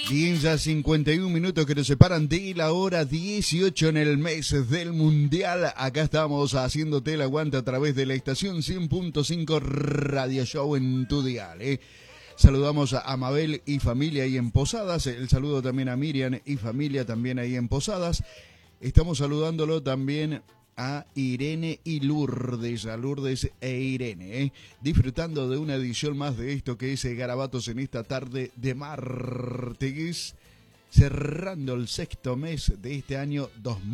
15 51 minutos que nos separan de la hora 18 en el mes del Mundial. Acá estamos haciéndote el aguante a través de la estación 100.5 Radio Show en tu dial. Saludamos a Mabel y familia ahí en Posadas. El saludo también a Miriam y familia también ahí en Posadas. Estamos saludándolo también a Irene y Lourdes, a Lourdes e Irene, disfrutando de una edición más de esto que es Garabatos en esta tarde de martes, cerrando el sexto mes de este año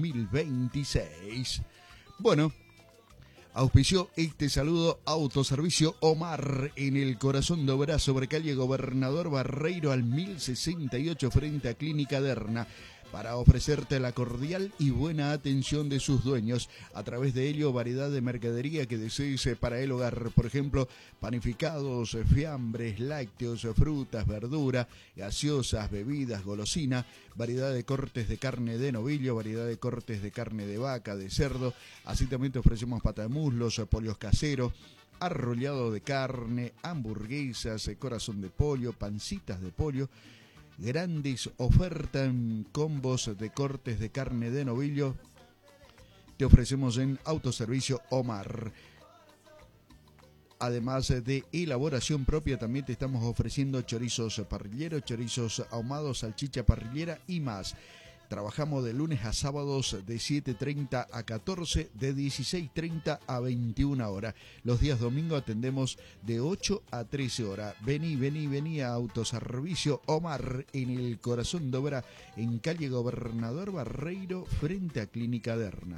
2026. Bueno, auspició este saludo Autoservicio Omar en el corazón de Oberá, sobre calle Gobernador Barreiro al 1068 frente a Clínica Derna, para ofrecerte la cordial y buena atención de sus dueños. A través de ello, variedad de mercadería que desees para el hogar. Por ejemplo, panificados, fiambres, lácteos, frutas, verdura, gaseosas, bebidas, golosina, variedad de cortes de carne de novillo, variedad de cortes de carne de vaca, de cerdo. Así también te ofrecemos pata de muslos, pollos caseros, arrollado de carne, hamburguesas, corazón de pollo, pancitas de pollo. Grandes ofertas en combos de cortes de carne de novillo te ofrecemos en Autoservicio Omar. Además de elaboración propia, también te estamos ofreciendo chorizos parrilleros, chorizos ahumados, salchicha parrillera y más. Trabajamos de lunes a sábados de 7:30 a 14, de 16:30 a 21 horas. Los días domingos atendemos de 8 a 13 horas. Vení a Autoservicio Omar en el corazón de Obra, en calle Gobernador Barreiro, frente a Clínica Derna.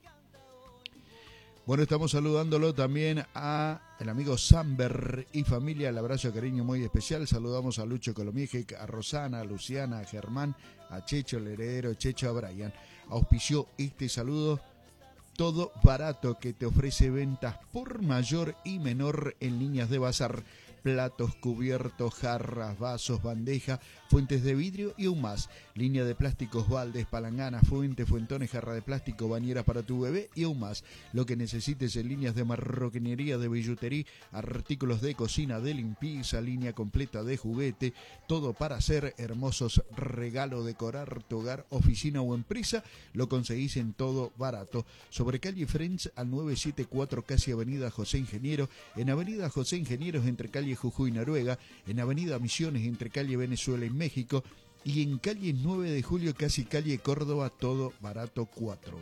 Bueno, estamos saludándolo también a el amigo Samber y familia. El abrazo de cariño muy especial. Saludamos a Lucho Colomije, a Rosana, a Luciana, a Germán, a Checho, el heredero Checho, a Brian. Auspició este saludo Todo Barato, que te ofrece ventas por mayor y menor en líneas de bazar. Platos, cubiertos, jarras, vasos, bandeja, fuentes de vidrio y aún más. Línea de plásticos, baldes, palanganas, fuentes, fuentones, jarra de plástico, bañeras para tu bebé y aún más. Lo que necesites en líneas de marroquinería, de billutería, artículos de cocina, de limpieza, línea completa de juguete, todo para hacer hermosos regalos, decorar tu hogar, oficina o empresa, lo conseguís en Todo Barato. Sobre calle Friends al 974, casi avenida José Ingeniero, en avenida José Ingenieros entre calle Jujuy y Noruega, en avenida Misiones entre calle Venezuela y México, y en calle 9 de Julio, casi calle Córdoba, Todo Barato 4.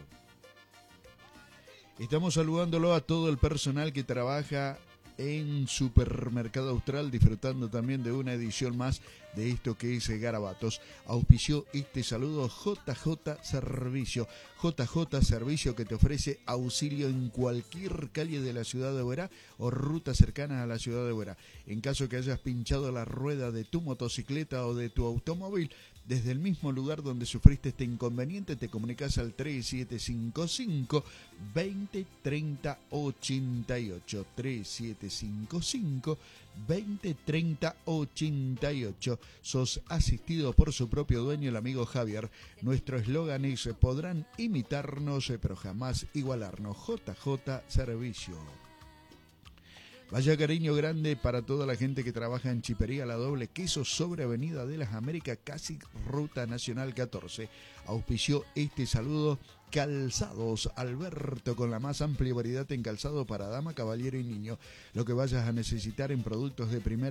Estamos saludándolo a todo el personal que trabaja en Supermercado Austral, disfrutando también de una edición más de esto que es Garabatos. Auspició este saludo JJ Servicio. JJ Servicio, que te ofrece auxilio en cualquier calle de la ciudad de Oberá o ruta cercana a la ciudad de Oberá. En caso que hayas pinchado la rueda de tu motocicleta o de tu automóvil, desde el mismo lugar donde sufriste este inconveniente, te comunicas al 3755 2030 88. 3755 2030 88. Sos asistido por su propio dueño, el amigo Javier. Nuestro eslogan es: podrán imitarnos, pero jamás igualarnos. JJ Servicio. Vaya cariño grande para toda la gente que trabaja en Chipería La Doble Queso, sobre Avenida de las Américas, casi Ruta Nacional 14. Auspició este saludo Calzados Alberto, con la más amplia variedad en calzado para dama, caballero y niño. Lo que vayas a necesitar en productos de primera